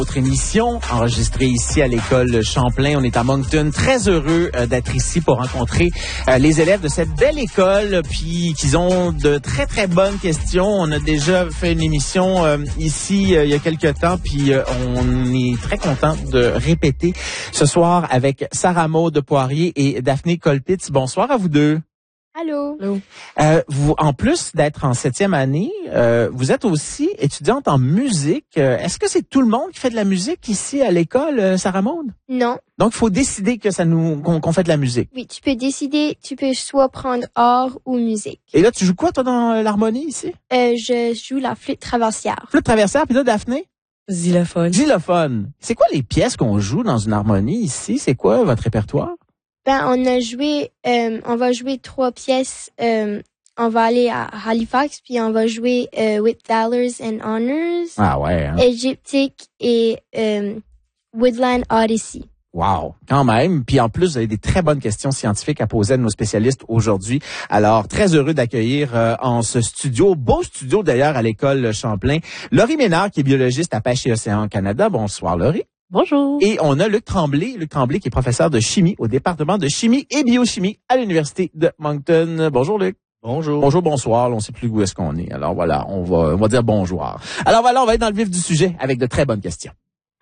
Autre émission enregistrée ici à l'école Champlain. On est à Moncton. Très heureux d'être ici pour rencontrer les élèves de cette belle école, puis qu'ils ont de très, très bonnes questions. On a déjà fait une émission ici il y a quelques temps, puis on est très content de répéter ce soir avec Sarah Maud Poirier et Daphné Colpitz. Bonsoir à vous deux. Allô. Vous, en plus d'être en 7e année, vous êtes aussi étudiante en musique. Est-ce que c'est tout le monde qui fait de la musique ici à l'école, Sarah Maud? Non. Donc, il faut décider que qu'on fait de la musique. Oui, tu peux décider, tu peux soit prendre art ou musique. Et là, tu joues quoi, toi, dans l'harmonie ici? Je joue la flûte traversière. Flûte traversière, puis là, Daphné? Xylophone. Xylophone. C'est quoi les pièces qu'on joue dans une harmonie ici? C'est quoi votre répertoire? On va jouer 3 pièces. On va aller à Halifax, puis on va jouer With Valors and Honors, Ah ouais, hein? Égyptique et Woodland Odyssey. Wow, quand même. Puis en plus, vous avez des très bonnes questions scientifiques à poser à nos spécialistes aujourd'hui. Alors, très heureux d'accueillir en ce studio, beau studio d'ailleurs à l'école Champlain, Laurie Ménard, qui est biologiste à Pêche et Océan Canada. Bonsoir, Laurie. Bonjour. Et on a Luc Tremblay qui est professeur de chimie au département de chimie et biochimie à l'Université de Moncton. Bonjour, Luc. Bonjour. Bonjour, bonsoir. Là, on sait plus où est-ce qu'on est. Alors voilà, on va dire bonjour. Alors voilà, on va être dans le vif du sujet avec de très bonnes questions.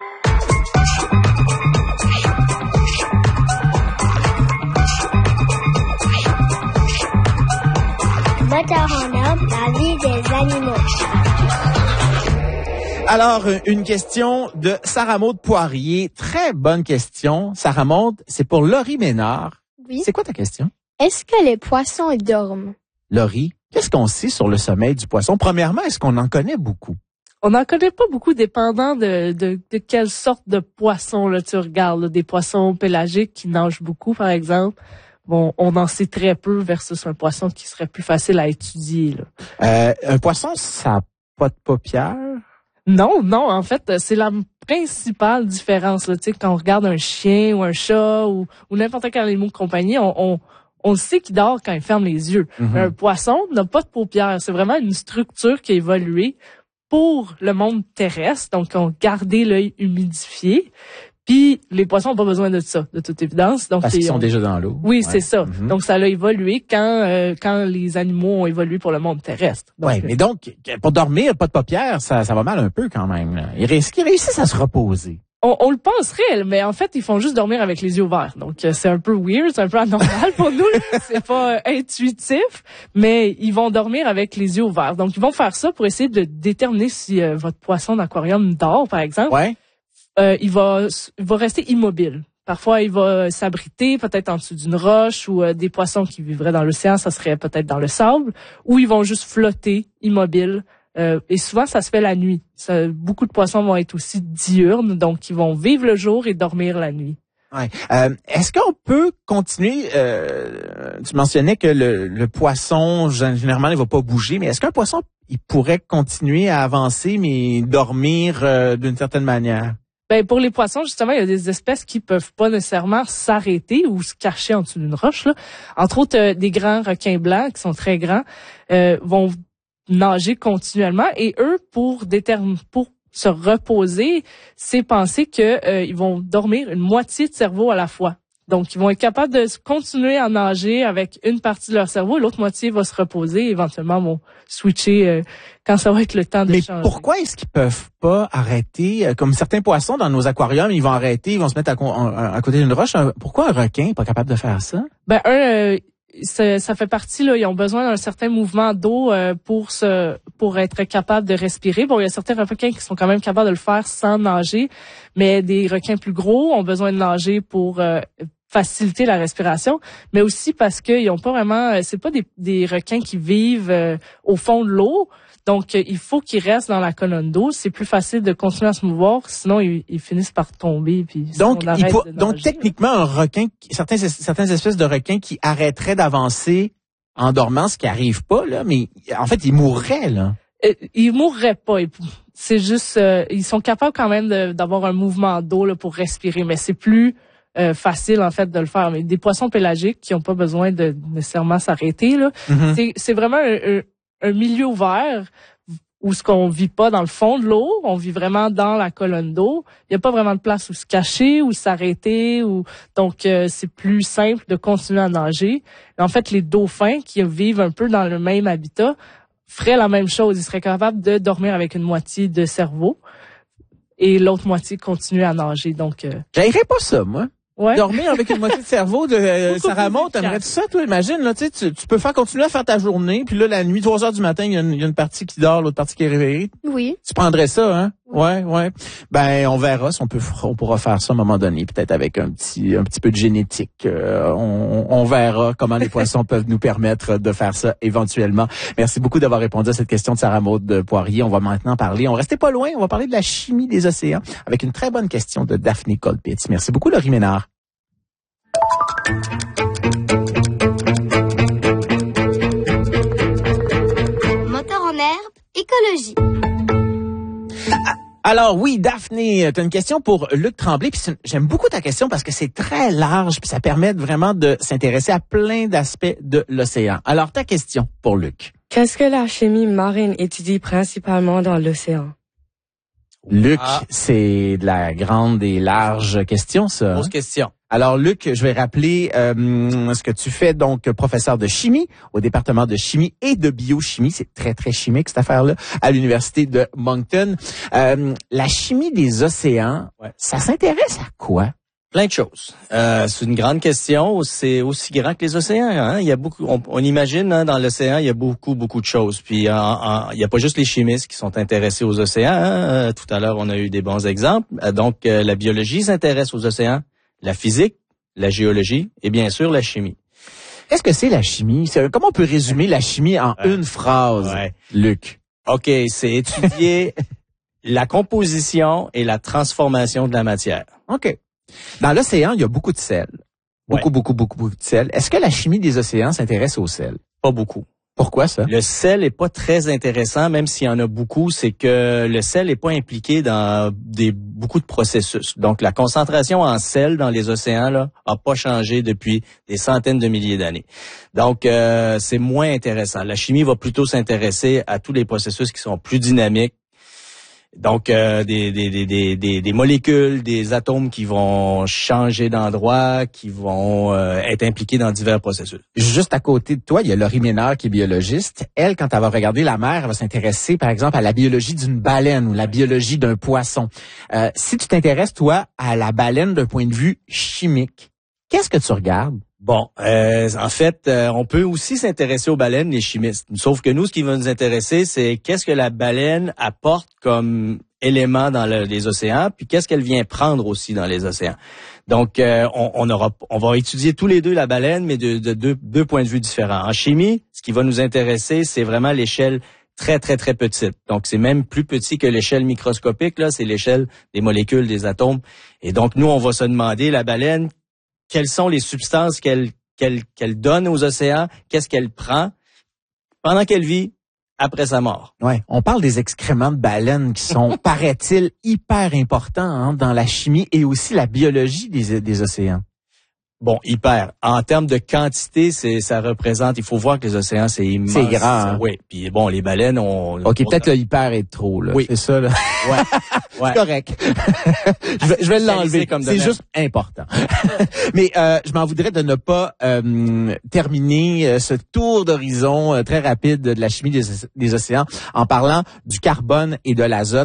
Moteur en herbe, la vie des animaux. Alors, une question de Sarah Maud Poirier. Très bonne question. Sarah Maud, c'est pour Laurie Ménard. Oui. C'est quoi ta question? Est-ce que les poissons dorment? Laurie, qu'est-ce qu'on sait sur le sommeil du poisson? Premièrement, est-ce qu'on en connaît beaucoup? On n'en connaît pas beaucoup, dépendant de quelle sorte de poisson là tu regardes. Là, des poissons pélagiques qui nagent beaucoup, par exemple. Bon, on en sait très peu versus un poisson qui serait plus facile à étudier. Là. Un poisson, ça n'a pas de paupières? Non, en fait, c'est la principale différence. Là, tu sais, quand on regarde un chien ou un chat ou n'importe quel animal de compagnie, on sait qu'il dort quand il ferme les yeux. Mm-hmm. Un poisson n'a pas de paupières. C'est vraiment une structure qui a évolué pour le monde terrestre. Donc, on gardait l'œil humidifié. Puis, les poissons n'ont pas besoin de ça, de toute évidence. Donc, Parce qu'ils sont déjà dans l'eau. Oui, Ouais. c'est ça. Mm-hmm. Donc, ça a évolué quand les animaux ont évolué pour le monde terrestre. Oui, mais donc, pour dormir, pas de paupières, ça va mal un peu quand même. Là. Est-ce qu'ils réussissent à se reposer? On le penserait, mais en fait, ils font juste dormir avec les yeux ouverts. Donc, c'est un peu weird, c'est un peu anormal pour nous. C'est pas intuitif, mais ils vont dormir avec les yeux ouverts. Donc, ils vont faire ça pour essayer de déterminer si votre poisson d'aquarium dort, par exemple. Ouais. Il va rester immobile. Parfois, il va s'abriter peut-être en dessous d'une roche ou des poissons qui vivraient dans l'océan, ça serait peut-être dans le sable, ou ils vont juste flotter immobiles. Et souvent, ça se fait la nuit. Beaucoup de poissons vont être aussi diurnes, donc ils vont vivre le jour et dormir la nuit. Ouais. Est-ce qu'on peut continuer? Tu mentionnais que le poisson, généralement, il va pas bouger, mais est-ce qu'un poisson, il pourrait continuer à avancer, mais dormir d'une certaine manière? Ben, pour les poissons, justement, il y a des espèces qui peuvent pas nécessairement s'arrêter ou se cacher en dessous d'une roche, là. Entre autres, des grands requins blancs qui sont très grands, vont nager continuellement et eux, pour se reposer, c'est penser que ils vont dormir une moitié de cerveau à la fois. Donc, ils vont être capables de continuer à nager avec une partie de leur cerveau et l'autre moitié va se reposer et éventuellement vont switcher quand ça va être le temps de changer. Mais pourquoi est-ce qu'ils peuvent pas arrêter? Comme certains poissons dans nos aquariums, ils vont arrêter, ils vont se mettre à côté d'une roche. Pourquoi un requin n'est pas capable de faire ça? Ben, ça fait partie, là, ils ont besoin d'un certain mouvement d'eau pour être capable de respirer. Bon, il y a certains requins qui sont quand même capables de le faire sans nager, mais des requins plus gros ont besoin de nager pour faciliter la respiration, mais aussi parce qu'ils ont pas vraiment, c'est pas des requins qui vivent au fond de l'eau. Donc, il faut qu'ils restent dans la colonne d'eau. C'est plus facile de continuer à se mouvoir, sinon ils finissent par tomber. Puis donc, techniquement, un requin, certaines espèces de requins qui arrêteraient d'avancer en dormant, ce qui arrive pas là, mais en fait, ils mourraient là. Ils mourraient pas. C'est juste, ils sont capables quand même d'avoir un mouvement d'eau là pour respirer, mais c'est plus facile en fait de le faire. Mais des poissons pélagiques qui n'ont pas besoin de nécessairement s'arrêter là, c'est vraiment un milieu ouvert. où ce qu'on vit pas dans le fond de l'eau, on vit vraiment dans la colonne d'eau. Il y a pas vraiment de place où se cacher, où s'arrêter, donc c'est plus simple de continuer à nager. Et en fait, les dauphins qui vivent un peu dans le même habitat feraient la même chose. Ils seraient capables de dormir avec une moitié de cerveau et l'autre moitié continuer à nager. Donc, j'haïrais pas ça, moi. Ouais. Dormir avec une moitié de cerveau de Sarah Maud, t'aimerais-tu ça, toi? Imagine, là, tu peux continuer à faire ta journée, puis là, la nuit, 3 heures du matin, il y a une partie qui dort, l'autre partie qui est réveillée. Oui. Tu prendrais ça, hein? Ouais. Ben, on verra si on pourra faire ça à un moment donné, peut-être avec un petit peu de génétique. On verra comment les poissons peuvent nous permettre de faire ça éventuellement. Merci beaucoup d'avoir répondu à cette question de Sarah Maud Poirier. On va maintenant on restait pas loin, on va parler de la chimie des océans avec une très bonne question de Daphné Colpitz. Merci beaucoup, Laurie Ménard. Moteur en herbe, écologie. Alors oui, Daphné, tu as une question pour Luc Tremblay. Puis j'aime beaucoup ta question parce que c'est très large puis ça permet vraiment de s'intéresser à plein d'aspects de l'océan. Alors ta question pour Luc. Qu'est-ce que la chimie marine étudie principalement dans l'océan? Luc, c'est de la grande et large question, ça. Grosse question. Alors, Luc, je vais rappeler ce que tu fais, donc professeur de chimie au département de chimie et de biochimie. C'est très, très chimique, cette affaire-là, à l'Université de Moncton. La chimie des océans, ça s'intéresse à quoi? Plein de choses. C'est une grande question. C'est aussi grand que les océans. Hein? Il y a beaucoup. On imagine dans l'océan, il y a beaucoup de choses. Puis il y a pas juste les chimistes qui sont intéressés aux océans. Hein? Tout à l'heure, on a eu des bons exemples. Donc la biologie s'intéresse aux océans, la physique, la géologie et bien sûr la chimie. Qu'est-ce que c'est la chimie? Comment on peut résumer la chimie en une phrase, Luc? OK, c'est étudier la composition et la transformation de la matière. OK. Dans l'océan, il y a beaucoup de sel. Beaucoup de sel. Est-ce que la chimie des océans s'intéresse au sel? Pas beaucoup. Pourquoi ça? Le sel est pas très intéressant, même s'il y en a beaucoup, c'est que le sel est pas impliqué dans beaucoup de processus. Donc, la concentration en sel dans les océans, là, a pas changé depuis des centaines de milliers d'années. Donc, c'est moins intéressant. La chimie va plutôt s'intéresser à tous les processus qui sont plus dynamiques. Donc, des molécules, des atomes qui vont changer d'endroit, qui vont être impliqués dans divers processus. Juste à côté de toi, il y a Laurie Ménard qui est biologiste. Elle, quand elle va regarder la mer, elle va s'intéresser, par exemple, à la biologie d'une baleine ou la biologie d'un poisson. Si tu t'intéresses, toi, à la baleine d'un point de vue chimique, qu'est-ce que tu regardes? Bon, en fait, on peut aussi s'intéresser aux baleines, les chimistes. Sauf que nous, ce qui va nous intéresser, c'est qu'est-ce que la baleine apporte comme élément dans les océans, puis qu'est-ce qu'elle vient prendre aussi dans les océans. Donc, on va étudier tous les deux la baleine, mais de deux points de vue différents. En chimie, ce qui va nous intéresser, c'est vraiment l'échelle très, très, très petite. Donc, c'est même plus petit que l'échelle microscopique, là, c'est l'échelle des molécules, des atomes. Et donc, nous, on va se demander, la baleine, quelles sont les substances qu'elle donne aux océans, qu'est-ce qu'elle prend pendant qu'elle vit après sa mort. Ouais, on parle des excréments de baleines qui sont, paraît-il, hyper importants dans la chimie et aussi la biologie des océans. Bon, hyper. En termes de quantité, ça représente, il faut voir que les océans, c'est immense. C'est grand. Hein? Oui. Puis bon, les baleines, OK, peut-être le hyper est trop, là. Oui. C'est ça, là. Ouais. C'est correct. je vais l'enlever. Comme c'est juste important. Mais, je m'en voudrais de ne pas, terminer ce tour d'horizon très rapide de la chimie des océans en parlant du carbone et de l'azote.